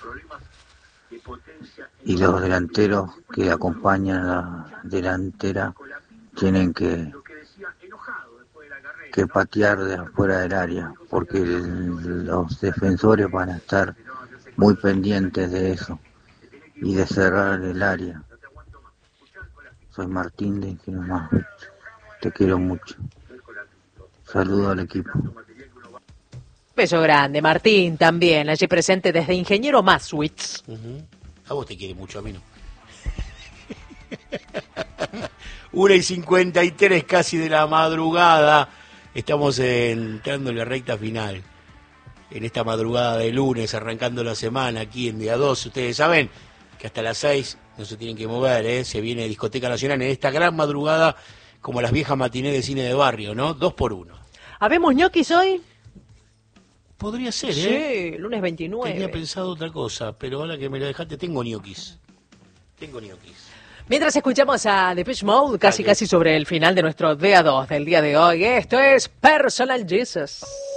y los delanteros que acompañan a la delantera tienen que patear de afuera del área, porque los defensores van a estar muy pendientes de eso y de cerrar el área. Soy Martín de Ingenuo. Te quiero mucho. Saludo al equipo. Beso grande, Martín, también, allí presente desde Ingeniero Maswitz. A vos te quiere mucho, a mí no. 1:53 casi de la madrugada. Estamos entrando en la recta final. En esta madrugada de lunes, arrancando la semana aquí en día 2. Ustedes saben que hasta las 6 no se tienen que mover, ¿eh? Se viene Discoteca Nacional en esta gran madrugada, como las viejas matinés de cine de barrio, ¿no? 2x1. ¿Habemos ñoquis hoy? Podría ser, ¿eh? Sí, lunes 29. Tenía pensado otra cosa, pero ahora que me lo dejaste, tengo ñoquis. Mientras escuchamos a Depeche Mode, casi sobre el final de nuestro día 2 del día de hoy, esto es Personal Jesus.